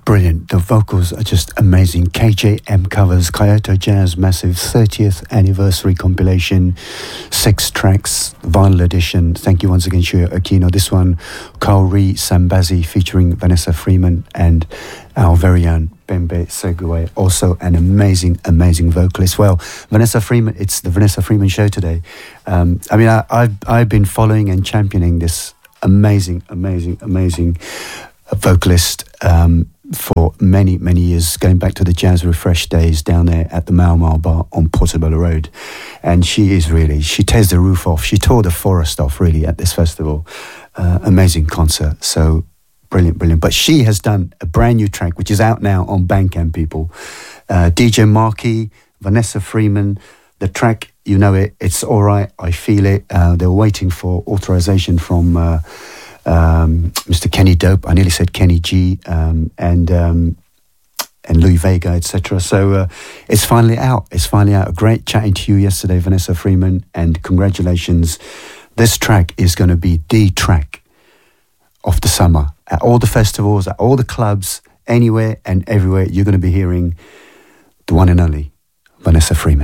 Brilliant. The vocals are just amazing. KJM covers Kyoto Jazz Massive 30th Anniversary Compilation, 6 tracks, vinyl edition. Thank you once again, Shuya Okino. This one, Kaori Sambazi featuring Vanessa Freeman and our very own Bembe Segwe, also an amazing, amazing vocalist. Well, Vanessa Freeman, it's the Vanessa Freeman show today. I've been following and championing this amazing, amazing, amazing vocalist for many, many years, going back to the Jazz Refresh days down there at the Mau Mau Bar on Portobello Road. And she tears the roof off. She tore the forest off, really, at this festival. Amazing concert. So brilliant, brilliant. But she has done a brand new track, which is out now on Bandcamp, people. DJ Markey, Vanessa Freeman, the track, you know it, It's All Right, I Feel It. They were waiting for authorization from Mr. Kenny Dope, I nearly said Kenny G, and Louis Vega, etc. So it's finally out. It's finally out. Great chatting to you yesterday, Vanessa Freeman, and congratulations. This track is going to be the track of the summer. At all the festivals, at all the clubs, anywhere and everywhere, you're going to be hearing the one and only Vanessa Freeman.